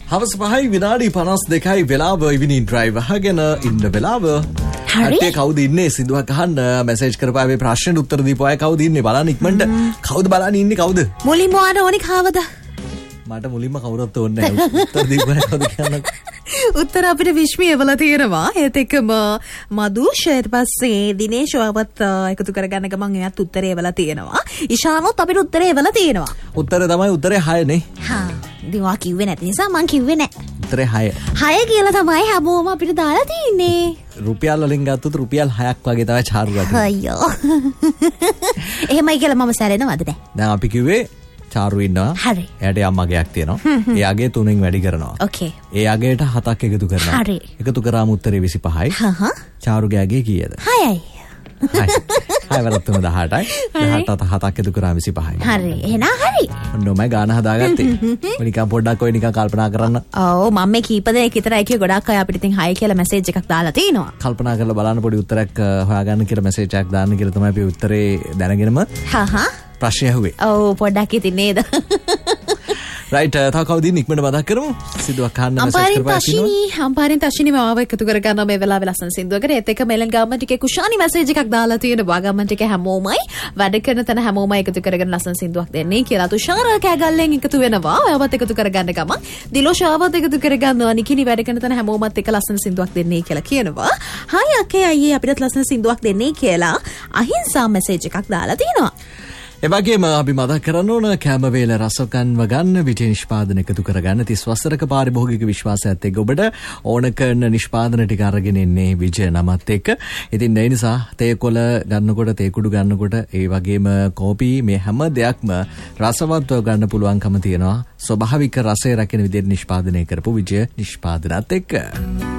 හවස 5 විනාඩි 52යි වෙලාව ඉවිනින් ඩ්‍රයිව් අහගෙන ඉන්න වෙලාව. හරි. කවුද ඉන්නේ සිදුවක් අහන්න මෙසේජ් කරපාවේ ප්‍රශ්නෙට උත්තර දීපු අය කවුද ඉන්නේ බලන්න ඉක්මනට. කවුද බලන්න ඉන්නේ කවුද? මුලින්ම ආන ඕනි කවද? මට මුලින්ම කවුරුත් ඕනේ නැහැ. උත්තර දීපු අය කවුද කියන්න. උත්තර අපිට විශ්මි එවලා තියෙනවා. ඒත් එක්කම මදුෂ් ඊට පස්සේ දිනේෂ් ඔයවත් එකතු කරගන්න ගමන් එයාත් උත්තරේ එවලා තියෙනවා. ඉෂානොත් අපිට උත්තරේ එවලා තියෙනවා. උත්තරේ තමයි උත්තරේ 6 නේ. හා ඉතින් වා කිව්වේ නැති නිසා මං කිව්වේ නැහැ. උත්තරේ 6. 6 කියලා තමයි හැමෝම අපිට දාලා තියෙන්නේ. රුපියල් වලින් ගත්තොත් රුපියල් 6ක් වගේ තමයි චාරු ගත්තේ. අයියෝ. එහෙමයි කියලා මම සැලෙනවද දැන්? දැන් අපි කිව්වේ චාරු ඉන්නවා. හරි. එයාට යම්මගේ යක් තියෙනවා. ඒ අගේ 3න් වැඩි කරනවා. ඕකේ. ඒ අගේට 7ක් එකතු කරනවා. හරි. එකතු කරාම උත්තරේ 25යි. හහ. චාරුගේ අගේ කීයද? 6යි. 6 වරක් තුන 18යි. 18ට 7ක් එකතු කරාම 25යි. හරි. එහෙනම් හරි. ඔන්නෝමයි ගාන හදාගත්තේ. නිකන් පොඩ්ඩක් ඔය නිකන් කල්පනා කරන්න. ඔව් මම මේ කීප දෙනෙක් විතරයි කිය ගොඩක් අය අපිට ඉතින් 6 කියලා මැසේජ් එකක් දාලා තිනවා. කල්පනා කරලා බලන්න පොඩි උත්තරයක් හොයාගන්න කියලා මැසේජ් එකක් දාන්න කියලා තමයි අපි උත්තරේ දැනගෙනම හහ. ප්‍රශ්නය ඇහුවේ. ඔව් පොඩ්ඩක් ඉතින් නේද? රයිට් තව කවුද ඉන්නේ ඉක්මනට මතක් කරමු. සිදුවක් අහන්න මැසේජ් කරපුවා. අම්පාරින් තෂිනි මාව එකතු කරගන්න මේ වෙලාවේ ලස්සන සින්දුවකට ඒත් එක මෙලන් ගාමන් ටිකේ කුෂානි මැසේජ් එකක් දාලා තියෙනවා. ගාමන් ටිකේ හැමෝමයි වැඩ කරන තැන හැමෝමයි එකතු කරගෙන ලස්සන සින්දුවක් දෙන්නේ කියලා. තුෂාර කෑගල්ලෙන් එකතු වෙනවා. ඔයවත් එකතු කරගන්න ගමන් දිලෝෂාවත් එකතු කරගන්නවා. නිකිනි වැඩ කරන තැන හැමෝමත් එක ලස්සන සින්දුවක් දෙන්නේ කියලා කියනවා. හායි අක්කේ අයියේ අපිට ලස්සන සින්දුවක් දෙන්නේ කියලා අහිංසා මැසේජ් එකක් දාලා තියෙනවා. එවගේම අපි මතක් කරන්න ඕන කැම වේල රසකන්ව ගන්න විජේ නිෂ්පාදන එකතු කරගන්න 30 වසරක පාරිභෝගික විශ්වාසයත් එක්ක ඔබට ඕන කරන නිෂ්පාදන ටික අරගෙන ඉන්නේ විජේ නමත් එක්ක. ඉතින් ඒ නිසා තේකොළ ගන්නකොට තේකුඩු ගන්නකොට ඒ වගේම කෝපි මේ හැම දෙයක්ම රසවත්ව ගන්න පුළුවන්කම තියෙනවා. ස්වභාවික රසය රැකෙන විදිහට නිෂ්පාදනය කරපු විජේ නිෂ්පාදනත් එක්ක.